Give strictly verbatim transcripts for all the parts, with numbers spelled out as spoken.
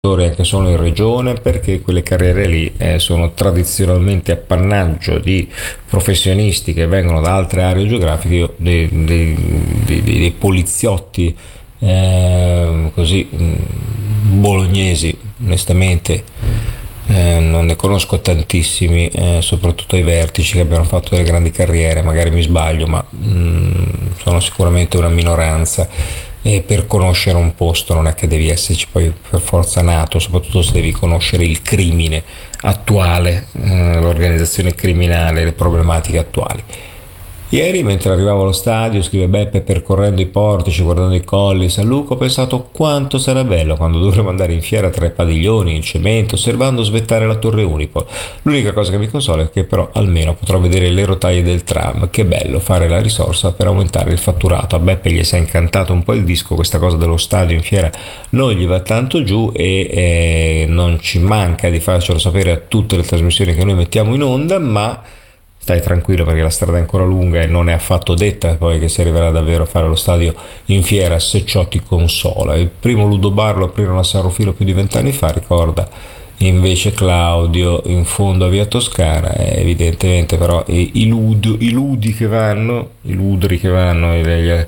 Che sono in regione, perché quelle carriere lì eh, sono tradizionalmente appannaggio di professionisti che vengono da altre aree geografiche. Io dei, dei, dei, dei poliziotti eh, così bolognesi onestamente eh, non ne conosco tantissimi, eh, soprattutto ai vertici che abbiano fatto delle grandi carriere. Magari mi sbaglio, ma mh, sono sicuramente una minoranza. E per conoscere un posto non è che devi esserci poi per forza nato, soprattutto se devi conoscere il crimine attuale, eh, l'organizzazione criminale, le problematiche attuali. Ieri, mentre arrivavo allo stadio, scrive Beppe, percorrendo i portici, guardando i colli San Luca, ho pensato quanto sarà bello quando dovremo andare in fiera tra i padiglioni, in cemento, osservando svettare la torre Unipol. L'unica cosa che mi consola è che però almeno potrò vedere le rotaie del tram. Che bello fare la risorsa per aumentare il fatturato. A Beppe gli si è incantato un po' il disco, questa cosa dello stadio in fiera non gli va tanto giù e eh, non ci manca di farcelo sapere a tutte le trasmissioni che noi mettiamo in onda, ma stai tranquillo perché la strada è ancora lunga e non è affatto detta poi che si arriverà davvero a fare lo stadio in fiera, se ciò ti consola. Il primo Ludo Bar lo aprirono a San Rufilo più di vent'anni fa, ricorda invece Claudio, in fondo a Via Toscana. Eh, evidentemente però i, i, lud, i ludi che vanno, i ludri che vanno, gli,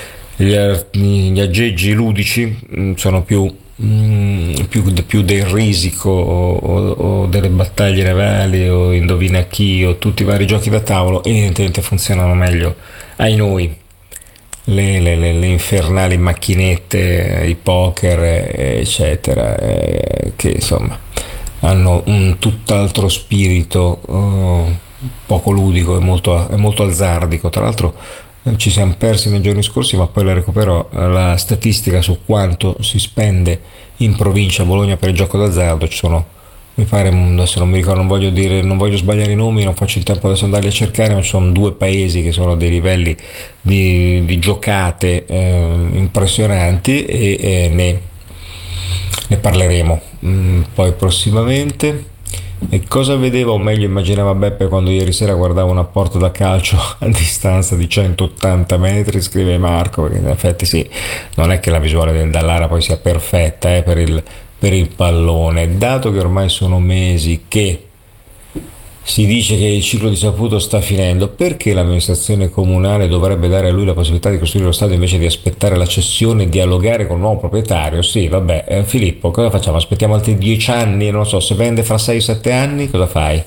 gli, gli aggeggi ludici sono più Più, più del risico o, o, o delle battaglie navali o indovina chi o tutti i vari giochi da tavolo. Evidentemente funzionano meglio ai noi le, le, le, le infernali macchinette, i poker eccetera, eh, che insomma hanno un tutt'altro spirito, oh, poco ludico e molto, e molto azzardico. Tra l'altro ci siamo persi nei giorni scorsi, ma poi la recuperò, la statistica su quanto si spende in provincia a Bologna per il gioco d'azzardo. Ci sono, mi pare, adesso non mi ricordo, non voglio dire, non voglio sbagliare i nomi, non faccio il tempo adesso andarli a cercare, ma ci sono due paesi che sono dei livelli di, di giocate eh, impressionanti e eh, ne, ne parleremo mh, poi prossimamente. E cosa vedeva, o meglio immaginava Beppe quando ieri sera guardava una porta da calcio a distanza di centottanta metri, scrive Marco, perché in effetti sì, non è che la visuale del Dallara poi sia perfetta eh, per, il, per il pallone, dato che ormai sono mesi che si dice che il ciclo di Saputo sta finendo. Perché l'amministrazione comunale dovrebbe dare a lui la possibilità di costruire lo stadio invece di aspettare la cessione e dialogare con il nuovo proprietario? Sì, vabbè, eh, Filippo, cosa facciamo? Aspettiamo altri dieci anni? Non so, se vende fra sei sette anni, cosa fai?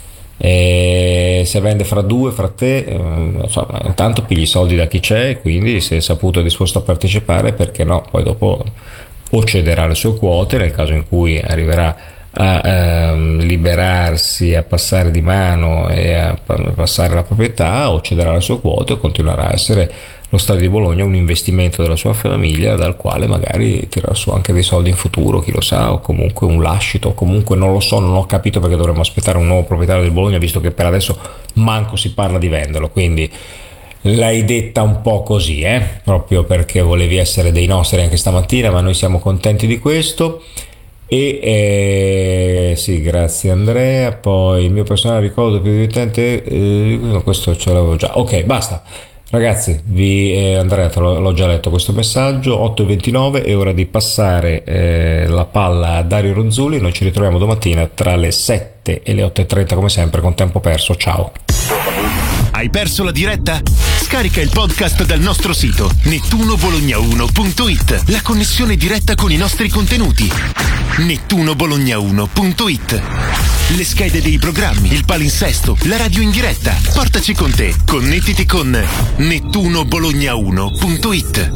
E se vende fra due, fra te, eh, insomma, intanto pigli i soldi da chi c'è, quindi se Saputo è disposto a partecipare, perché no? Poi dopo o cederà le sue quote nel caso in cui arriverà a ehm, liberarsi, a passare di mano e a passare la proprietà, o cederà le sue quote o continuerà a essere lo Stadio di Bologna un investimento della sua famiglia dal quale magari tirerà su anche dei soldi in futuro, chi lo sa, o comunque un lascito, o comunque non lo so, non ho capito perché dovremmo aspettare un nuovo proprietario del Bologna visto che per adesso manco si parla di venderlo. Quindi l'hai detta un po' così, eh? Proprio perché volevi essere dei nostri anche stamattina, ma noi siamo contenti di questo. E eh, sì, grazie Andrea. Poi il mio personale ricordo più divertente, eh, questo ce l'avevo già. Ok, basta ragazzi, vi, eh, Andrea te l'ho, l'ho già letto questo messaggio. Otto e ventinove, è ora di passare eh, la palla a Dario Ronzulli. Noi ci ritroviamo domattina tra le sette e le otto e trenta come sempre con Tempo Perso. Ciao. Hai perso la diretta? Scarica il podcast dal nostro sito nettuno bologna uno punto it. La connessione diretta con i nostri contenuti. nettuno bologna uno punto it. Le schede dei programmi, il palinsesto, la radio in diretta. Portaci con te. Connettiti con nettuno bologna uno punto it.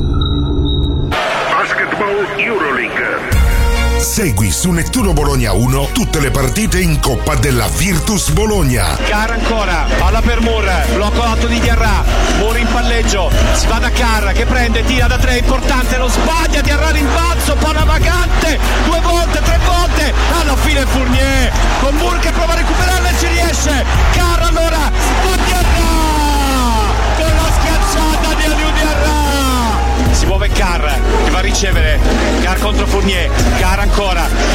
Basketball Euroleague. Segui su Nettuno Bologna uno tutte le partite in Coppa della Virtus Bologna. Carra ancora, palla per Moore, blocco alto di Diarra, Moore in palleggio, si va da Carra che prende, tira da tre, importante, non sbaglia, Diarra rimbalzo, palla vagante, due volte, tre volte, alla fine Fournier, con Moore che prova a recuperarla e ci riesce, Carra allora, va Diarra, con la schiacciata di Aliou Diarra. Si muove Carr che va a ricevere, Carr contro Fournier, Carr ancora